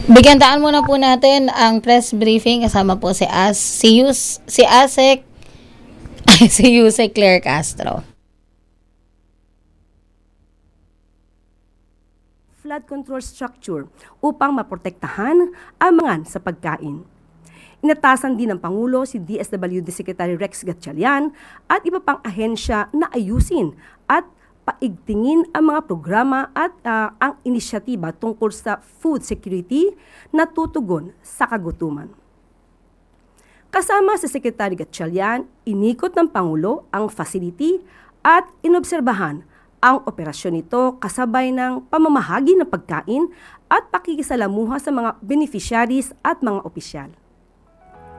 Bigandaan muna po natin ang press briefing kasama po si ASEC si Yusek Claire Castro. Flood control structure upang maprotektahan ang mga sa pagkain. Inatasan din ng Pangulo si DSWD Secretary Rex Gatchalian at iba pang ahensya na ayusin at paigtingin ang mga programa at ang inisyatiba tungkol sa food security na tutugon sa kagutuman. Kasama si Secretary Gatchalian, inikot ng Pangulo ang facility at inobserbahan ang operasyon nito kasabay ng pamamahagi ng pagkain at pakikisalamuha sa mga beneficiaries at mga opisyal.